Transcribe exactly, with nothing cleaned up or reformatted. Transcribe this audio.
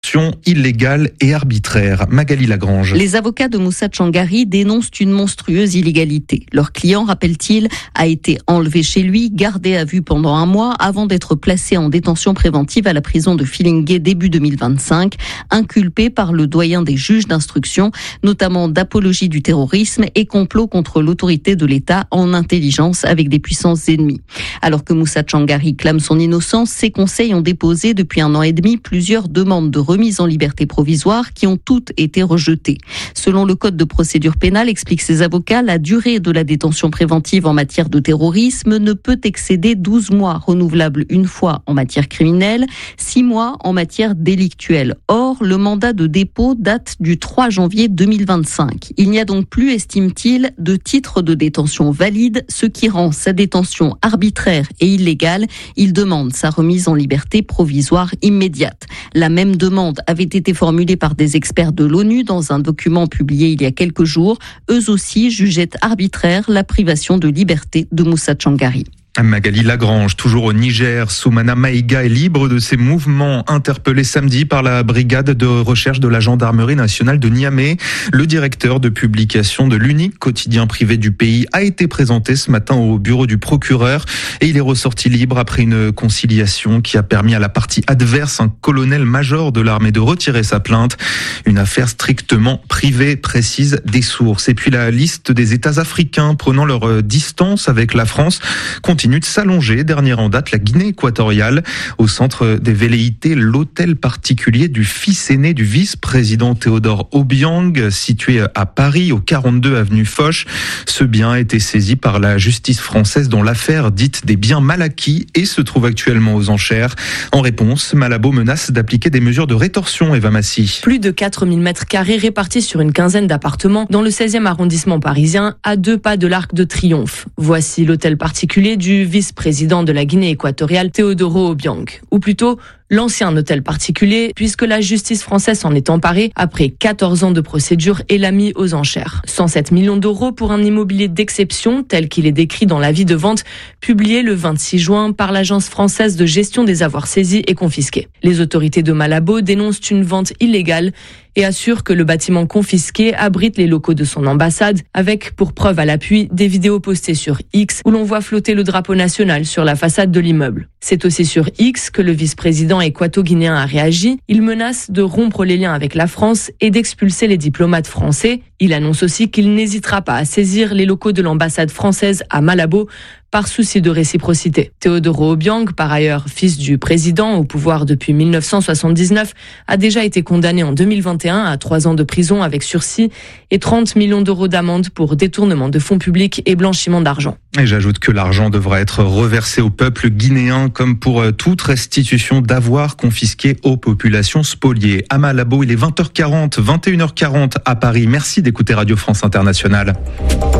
illégale et arbitraire. Magali Lagrange. Les avocats de Moussa Tchangari dénoncent une monstrueuse illégalité. Leur client, rappelle-t-il, a été enlevé chez lui, gardé à vue pendant un mois avant d'être placé en détention préventive à la prison de Filingué début deux mille vingt-cinq, inculpé par le doyen des juges d'instruction, notamment d'apologie du terrorisme et complot contre l'autorité de l'État en intelligence avec des puissances ennemies. Alors que Moussa Tchangari clame son innocence, ses conseils ont déposé depuis un an et demi plusieurs demandes de remise en liberté provisoire qui ont toutes été rejetées. Selon le code de procédure pénale, expliquent ses avocats, la durée de la détention préventive en matière de terrorisme ne peut excéder douze mois, renouvelables une fois en matière criminelle, six mois en matière délictuelle. Or, le mandat de dépôt date du trois janvier deux mille vingt-cinq. Il n'y a donc plus, estime-t-il, de titre de détention valide, ce qui rend sa détention arbitraire et illégale. Il demande sa remise en liberté provisoire immédiate. La même demande avait été formulée par des experts de l'ONU dans un document publié il y a quelques jours. Eux aussi jugeaient arbitraire la privation de liberté de Moussa Tchangari. Magali Lagrange, toujours au Niger, Soumana Maïga est libre de ses mouvements, interpellé samedi par la brigade de recherche de la gendarmerie nationale de Niamey. Le directeur de publication de l'unique quotidien privé du pays a été présenté ce matin au bureau du procureur et il est ressorti libre après une conciliation qui a permis à la partie adverse, un colonel-major de l'armée, de retirer sa plainte. Une affaire strictement privée, précise des sources. Et puis la liste des États africains prenant leur distance avec la France continue de s'allonger. Dernière en date, la Guinée équatoriale. Au centre des velléités, l'hôtel particulier du fils aîné du vice-président Théodore Obiang, situé à Paris, au quarante-deux avenue Foch. Ce bien a été saisi par la justice française dans l'affaire dite des biens mal acquis et se trouve actuellement aux enchères. En réponse, Malabo menace d'appliquer des mesures de rétorsion, Eva Massy. Plus de quatre mille mètres carrés répartis sur une quinzaine d'appartements dans le seizième arrondissement parisien, à deux pas de l'Arc de Triomphe. Voici l'hôtel particulier du vice-président de la Guinée équatoriale, Théodoro Obiang. Ou plutôt, l'ancien hôtel particulier, puisque la justice française s'en est emparée après quatorze ans de procédure et l'a mis aux enchères. cent sept millions d'euros pour un immobilier d'exception, tel qu'il est décrit dans l'avis de vente, publié le vingt-six juin par l'Agence française de gestion des avoirs saisis et confisqués. Les autorités de Malabo dénoncent une vente illégale et assurent que le bâtiment confisqué abrite les locaux de son ambassade, avec pour preuve à l'appui des vidéos postées sur X où l'on voit flotter le drapeau national sur la façade de l'immeuble. C'est aussi sur X que le vice-président équato-guinéen a réagi. Il menace de rompre les liens avec la France et d'expulser les diplomates français. Il annonce aussi qu'il n'hésitera pas à saisir les locaux de l'ambassade française à Malabo par souci de réciprocité. Théodoro Obiang, par ailleurs fils du président au pouvoir depuis mille neuf cent soixante-dix-neuf, a déjà été condamné en deux mille vingt et un à trois ans de prison avec sursis et trente millions d'euros d'amende pour détournement de fonds publics et blanchiment d'argent. Et j'ajoute que l'argent devra être reversé au peuple guinéen comme pour toute restitution d'avoirs confisqués aux populations spoliées. À Malabo, il est vingt heures quarante, vingt et une heures quarante à Paris. Merci d'écouter Radio France Internationale.